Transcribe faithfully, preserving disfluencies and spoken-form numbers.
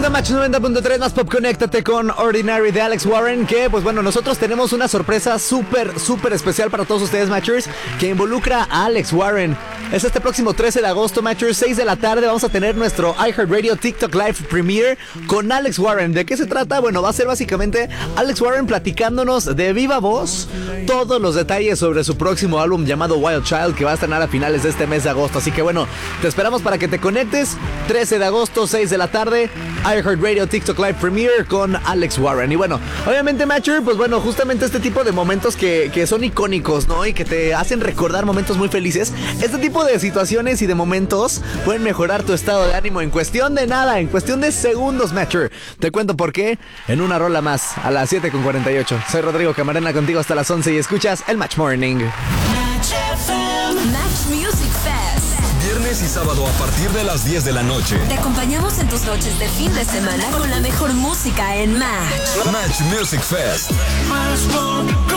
escuchando Match noventa punto tres más Pop. Conéctate con Ordinary de Alex Warren. Que pues bueno, nosotros tenemos una sorpresa súper, súper especial para todos ustedes, Matchers, que involucra a Alex Warren. Es este próximo trece de agosto, Matchers, seis de la tarde. Vamos a tener nuestro iHeartRadio TikTok Live Premiere con Alex Warren. ¿De qué se trata? Bueno, va a ser básicamente Alex Warren platicándonos de viva voz todos los detalles sobre su próximo álbum llamado Wild Child, que va a estrenar a finales de este mes de agosto. Así que bueno, te esperamos para que te conectes. trece de agosto, seis de la tarde, iHeartRadio TikTok Live Premiere con Alex Warren. Y bueno, obviamente, Matcher, pues bueno, justamente este tipo de momentos que, que son icónicos, ¿no? Y que te hacen recordar momentos muy felices. Este tipo de situaciones y de momentos pueden mejorar tu estado de ánimo en cuestión de nada, en cuestión de segundos, Matcher. Te cuento por qué en una rola más, a las siete con cuarenta y ocho. Soy Rodrigo Camarena, contigo hasta las once y escuchas el Match Morning. Match F M. Match Music Fest. Viernes y sábado a partir de las diez de la noche. Te acompañamos en tus noches de fin de semana con la mejor música en Match. Match Music Fest.